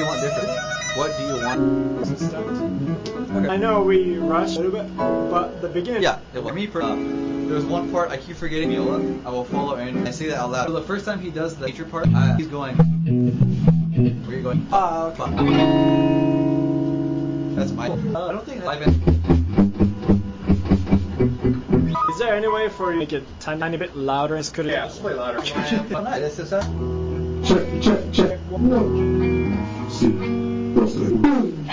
you want different? What do you want? Okay. I know we rushed a little bit, but the beginning. Yeah, for me, there's one part I keep forgetting Viola. I will follow Andy. I say that out loud. So the first time he does the nature part, he's going. Where are you going? Fuck. That's my. I don't think I've been. Is there any way for you to make it tiny bit louder? Could it? Yeah, let's play louder. Check. Check. 1, 2, 3.